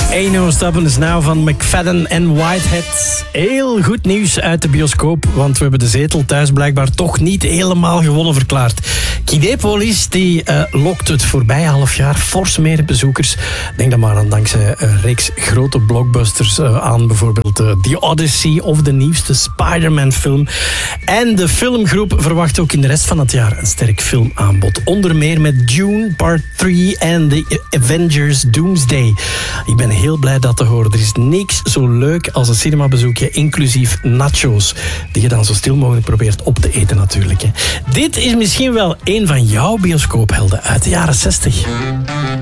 Ain't No Stopping Us Now van McFadden en Whitehead. Heel goed nieuws uit de bioscoop, want we hebben de zetel thuis blijkbaar toch niet helemaal gewonnen verklaard. Kinepolis die lokt het voorbij half jaar fors meer bezoekers. Denk dan maar aan dankzij een reeks grote blockbusters aan bijvoorbeeld The Odyssey of de nieuwste Spider-Man film. En de filmgroep verwacht ook in de rest van het jaar een sterk filmaanbod. Onder meer met Dune Part 3 en The Avengers Doomsday. Ik ben heel blij dat te horen. Er is niks zo leuk als een cinemabezoekje, inclusief nachos, die je dan zo stil mogelijk probeert op te eten natuurlijk. Hè. Dit is misschien wel een van jouw bioscoophelden uit de jaren 60.